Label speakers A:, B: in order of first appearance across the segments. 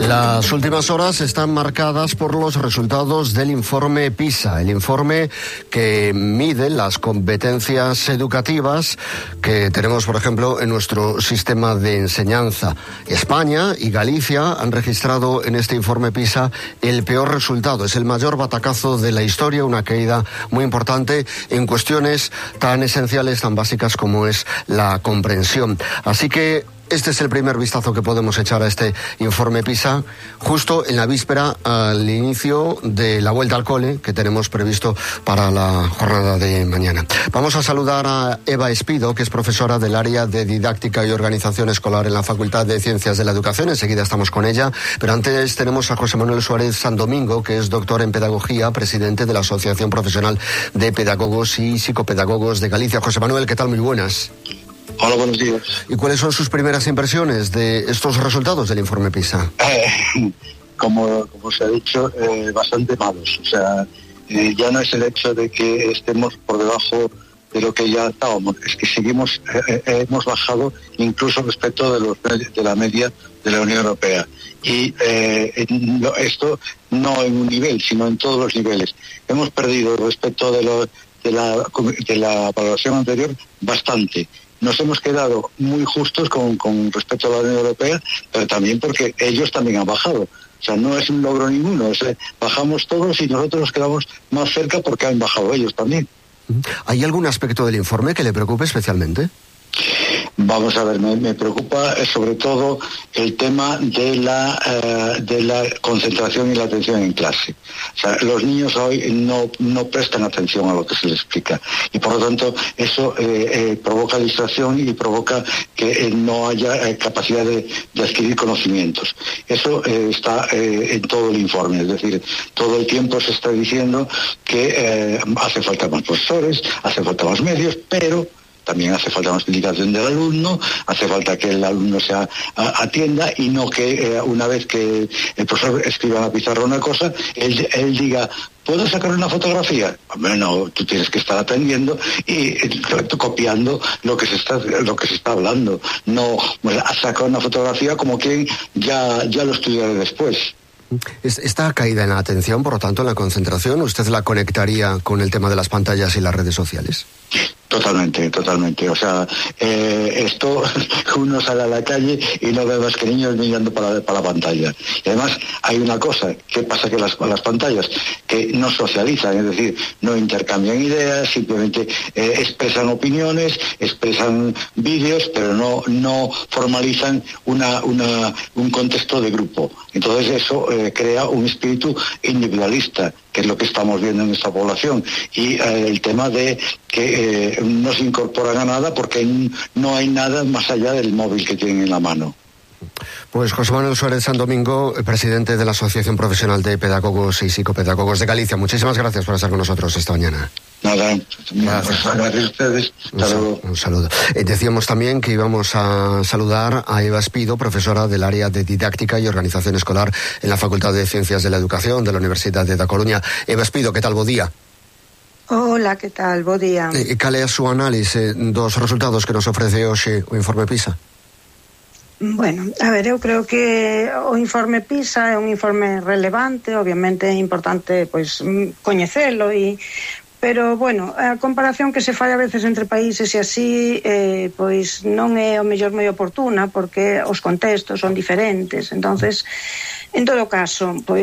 A: Las últimas horas están marcadas por los resultados del informe PISA, el informe que mide las competencias educativas que tenemos, por ejemplo, en nuestro sistema de enseñanza. España y Galicia han registrado en este informe PISA el peor resultado. Es el mayor batacazo de la historia, una caída muy importante en cuestiones tan esenciales, tan básicas como es la comprensión. Así que este es el primer vistazo que podemos echar a este informe PISA, justo en la víspera al inicio de la vuelta al cole que tenemos previsto para la jornada de mañana. Vamos a saludar a Eva Espido, que es profesora del área de didáctica y organización escolar en la Facultad de Ciencias de la Educación. Enseguida estamos con ella, pero antes tenemos a José Manuel Suárez Sandomingo, que es doctor en pedagogía, presidente de la Asociación Profesional de Pedagogos y Psicopedagogos de Galicia. José Manuel, ¿qué tal? Muy buenas.
B: Hola, buenos días.
A: ¿Y cuáles son sus primeras impresiones de estos resultados del informe PISA?
B: Como se ha dicho, bastante malos. O sea, ya no es el hecho de que estemos por debajo de lo que ya estábamos, es que hemos bajado incluso respecto de la media de la Unión Europea. Y esto no en un nivel, sino en todos los niveles. Hemos perdido respecto de la valoración anterior bastante. Nos hemos quedado muy justos con respecto a la Unión Europea, pero también porque ellos también han bajado. O sea, no es un logro ninguno. O sea, bajamos todos y nosotros nos quedamos más cerca porque han bajado ellos también.
A: ¿Hay algún aspecto del informe que le preocupe especialmente?
B: Vamos a ver, me preocupa sobre todo el tema de la concentración y la atención en clase. O sea, los niños hoy no prestan atención a lo que se les explica y por lo tanto eso provoca distracción y provoca que no haya capacidad de adquirir conocimientos. Eso está en todo el informe, es decir, todo el tiempo se está diciendo que hace falta más profesores, hace falta más medios, pero también hace falta más implicación del alumno, hace falta que el alumno se atienda y no que una vez que el profesor escriba en la pizarra una cosa, él diga, ¿puedo sacar una fotografía? Hombre, no, tú tienes que estar atendiendo y copiando lo que se está hablando. No sacar una fotografía como quien ya lo estudiará después.
A: Esta caída en la atención, por lo tanto, en la concentración, ¿usted la conectaría con el tema de las pantallas y las redes sociales?
B: Totalmente. O sea, esto uno sale a la calle y no ve más que niños mirando para la pantalla. Y además hay una cosa, ¿qué pasa? Que las pantallas que no socializan, es decir, no intercambian ideas, simplemente expresan opiniones, expresan vídeos, pero no formalizan un contexto de grupo. Entonces eso crea un espíritu individualista, que es lo que estamos viendo en esta población, y el tema de que no se incorporan a nada porque no hay nada más allá del móvil que tienen en la mano.
A: Pues José Manuel Suárez Sandomingo, presidente de la Asociación Profesional de Pedagogos y Psicopedagogos de Galicia. Muchísimas gracias por estar con nosotros esta mañana.
B: Nada, gracias a ustedes.
A: Un saludo. Decíamos también que íbamos a saludar a Eva Espido, profesora del área de didáctica y organización escolar en la Facultad de Ciencias de la Educación de la Universidad de Da Coruña. Eva Espido, que tal? Bo día.
C: Hola, que tal? Bo día.
A: Cal é a súa análise dos resultados que nos ofrece hoxe o informe PISA?
C: Bueno, a ver, eu creo que o informe PISA é un informe relevante, obviamente é importante pois coñecelo pero bueno, a comparación que se fai a veces entre países e así pois non é o mellor moi oportuna porque os contextos son diferentes. Entonces, en todo caso, pois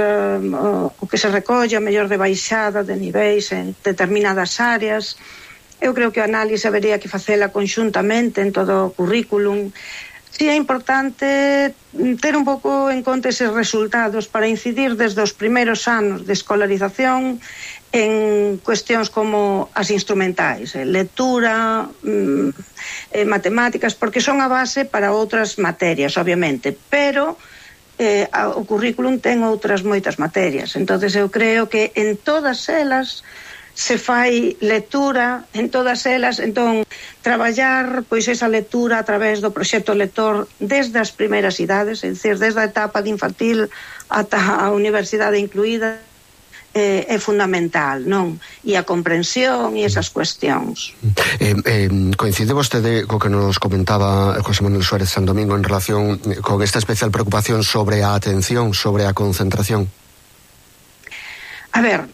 C: o que se recolle o mellor de baixada de niveis en determinadas áreas, eu creo que a análise habería que facela conxuntamente en todo o currículum. Sí, é importante ter un pouco en conta eses resultados para incidir desde os primeiros anos de escolarización en cuestións como as instrumentais, lectura, matemáticas, porque son a base para outras materias, obviamente, pero o currículum ten outras moitas materias. Entonces eu creo que en todas elas se fai lectura, en todas elas, entón traballar pois esa lectura a través do proxecto lector desde as primeiras idades, é dicir, desde a etapa de infantil ata a universidade incluída, é fundamental, non? E a comprensión e esas cuestións.
A: Coincide vostede co que nos comentaba José Manuel Suárez San Domingo en relación con esta especial preocupación sobre a atención, sobre a concentración?
C: A ver,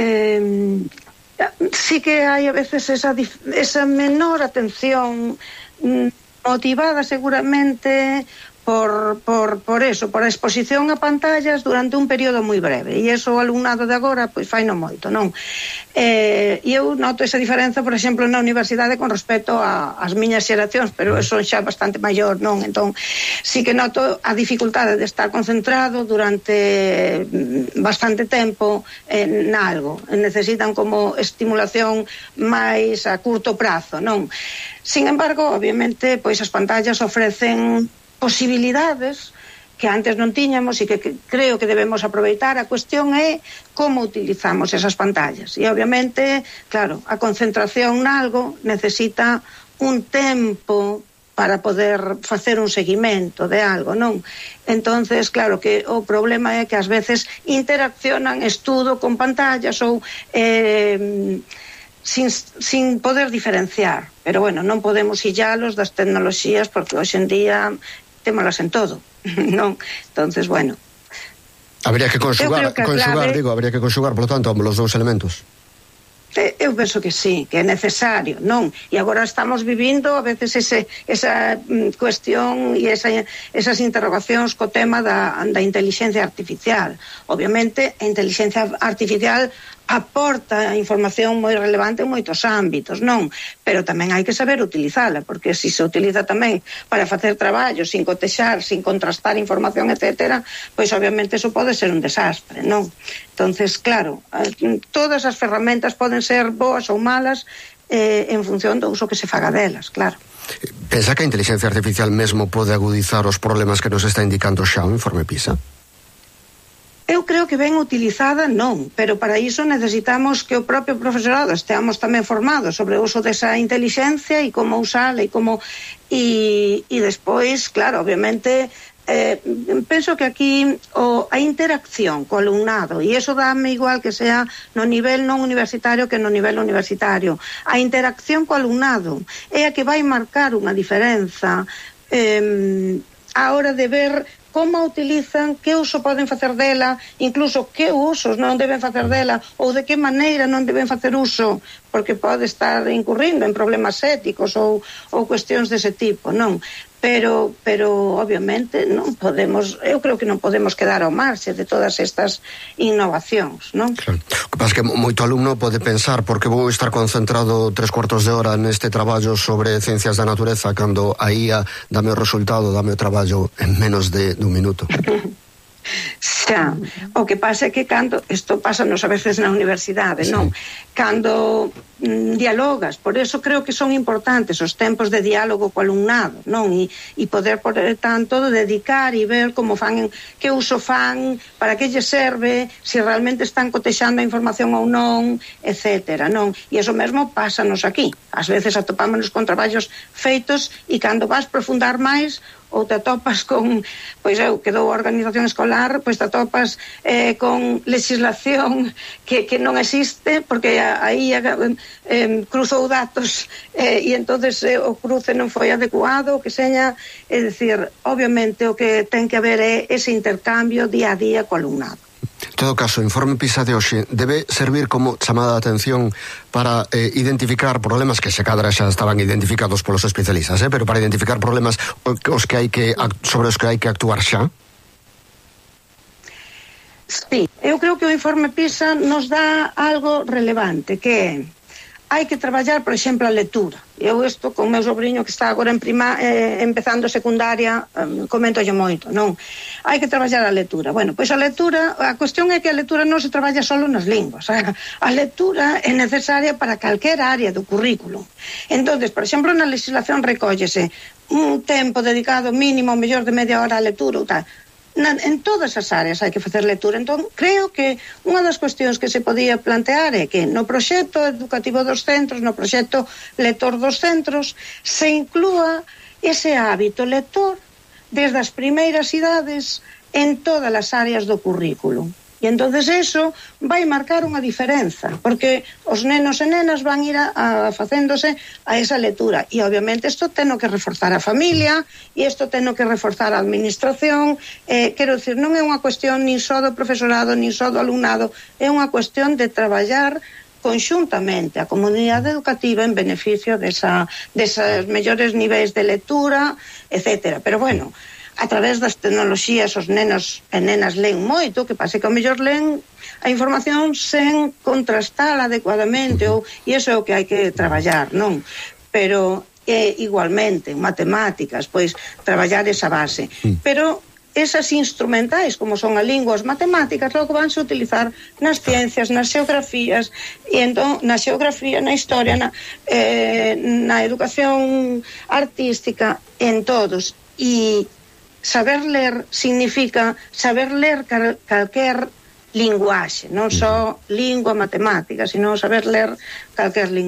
C: sí que hai a veces esa menor atención motivada seguramente por eso, por a exposición a pantallas durante un período moi breve, e iso o alumnado de agora pois fai non moito, non? E eu noto esa diferenza, por exemplo, na universidade con respecto ás miñas xeracións, pero eu son xa bastante maior, non? Entón, sí que noto a dificultade de estar concentrado durante bastante tempo en algo, necesitan como estimulación máis a curto prazo, non? Sin embargo, obviamente, pois as pantallas ofrecen posibilidades que antes non tiñamos e que creo que debemos aproveitar. A cuestión é como utilizamos esas pantallas. E, obviamente, claro, a concentración nalgo necesita un tempo para poder facer un seguimento de algo, non? Entonces, claro, que o problema é que ás veces interaccionan estudo con pantallas ou sin poder diferenciar. Pero, bueno, non podemos illalos das tecnoloxías porque hoxe en día témolas en todo, non? Entonces, bueno.
A: Habría que conxugar, habría que conxugar, por lo tanto, los dous elementos.
C: Eu penso que sí, que é necesario, non? E agora estamos vivindo a veces esa cuestión e esas interrogacións co tema da inteligencia artificial. Obviamente, a inteligencia artificial aporta información moi relevante en moitos ámbitos, non? Pero tamén hai que saber utilizala, porque se utiliza tamén para facer traballo sin cotexar, sin contrastar información, etcétera, pois obviamente eso pode ser un desastre, non? Entonces, claro, todas as ferramentas poden ser boas ou malas en función do uso que se faga delas, claro.
A: Pensa que a inteligencia artificial mesmo pode agudizar os problemas que nos está indicando xa o informe PISA?
C: Eu creo que ben utilizada non, pero para iso necesitamos que o propio profesorado esteamos tamén formados sobre o uso desa inteligencia e como usala e como e despois, claro, obviamente penso que aquí a interacción co alumnado, e iso dáme igual que sea no nivel non universitario que no nivel universitario, a interacción co alumnado é a que vai marcar unha diferenza a hora de ver como a utilizan, que uso poden facer dela, incluso que usos non deben facer dela, ou de que maneira non deben facer uso, porque pode estar incurrindo en problemas éticos ou cuestións dese tipo, non? Pero obviamente non podemos, eu creo que non podemos quedar ao marxe de todas estas innovacións, non?
A: Claro. O que pasa é que moito alumno pode pensar porque vou estar concentrado 3/4 de hora neste traballo sobre ciencias da natureza cando a IA dame o resultado, dame o traballo en menos de un minuto.
C: Xa, o que pasa é que cando isto pasa nos a veces na universidade, non? Cando dialogas, por eso creo que son importantes os tempos de diálogo co alumnado, non? E poder, por tanto, dedicar e ver como fan, que uso fan, para que lle serve, se realmente están cotexando a información ou non, etcétera, non? E iso mesmo pásanos aquí. Ás veces atopámonos con traballos feitos e cando vas profundar máis ou te atopas con, pois eu que dou a organización escolar, pois te atopas con legislación que non existe, porque aí cruzou datos e entonces o cruce non foi adecuado, o que seña, é dicir, obviamente o que ten que haber é ese intercambio día a día co alumnado.
A: En todo caso, o informe PISA de hoxe debe servir como chamada de atención para identificar problemas que se cadra xa estaban identificados polos especialistas, pero para identificar problemas sobre os que hai que actuar xa?
C: Sí, eu creo que o informe PISA nos dá algo relevante, que é hai que traballar, por exemplo, a lectura. Eu isto con meu sobrinho que está agora empezando secundaria, coméntolle moito, non? Hai que traballar a lectura. Bueno, pois a lectura, a cuestión é que a lectura non se traballa solo nas linguas. A lectura é necesaria para calquera área do currículo. Entonces, por exemplo, na legislación recóllese un tempo dedicado mínimo, mellor de media hora a lectura ou tal. En todas as áreas hai que facer lectura. Entón, creo que unha das cuestións que se podía plantear é que no proxecto educativo dos centros, no proxecto lector dos centros, se inclúa ese hábito lector desde as primeiras idades en todas as áreas do currículo. E entonces eso vai marcar unha diferenza, porque os nenos e nenas van ir facéndose a esa lectura, e obviamente isto teno que reforzar a familia, e isto teno que reforzar a administración, quero dicir, non é unha cuestión nin só do profesorado, nin só do alumnado, é unha cuestión de traballar conxuntamente a comunidade educativa en beneficio desas mellores niveis de lectura, etcétera. Pero bueno, a través das tecnoloxías os nenos e nenas leen moito, que pase que ao mellor leen a información sen contrastar adecuadamente, e iso é o que hai que traballar, non? Pero igualmente, en matemáticas, pois traballar esa base. Pero esas instrumentais, como son as linguas matemáticas, logo vanse utilizar nas ciencias, nas xeografías, e entón, na xeografía, na historia, na educación artística, en todos. E saber ler significa saber ler calquer linguaxe, non só lingua matemática, sino saber ler calquer linguaxe.